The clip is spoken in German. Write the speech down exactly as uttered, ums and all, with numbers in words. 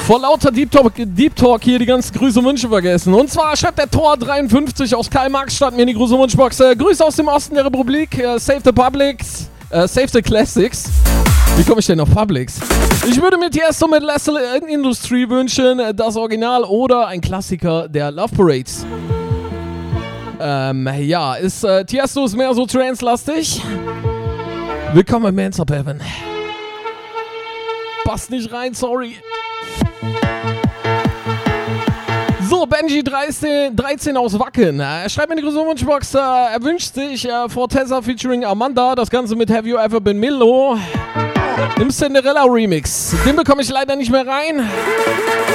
Vor lauter Deep Talk, Deep Talk hier die ganzen Grüße und Wünsche vergessen. Und zwar schreibt der Tor dreiundfünfzig aus Karl-Marx-Stadt mir in die Grüße und Wunschbox. Äh, Grüße aus dem Osten der Republik. Äh, save the Publics. Äh, save the Classics. Wie komme ich denn auf Publics? Ich würde mir Tiesto mit Leslie Industry wünschen. Das Original oder ein Klassiker der Love Parades. Ähm, ja, ist äh, Tiesto ist mehr so trance-lastig. Willkommen im Man's Up Heaven. Passt nicht rein, sorry. So, Benji dreizehn, dreizehn aus Wacken. Er schreibt mir in die große Wunschbox, äh, er wünscht sich äh, Forteza featuring Amanda, das Ganze mit Have You Ever Been Milo im Cinderella Remix. Den bekomme ich leider nicht mehr rein.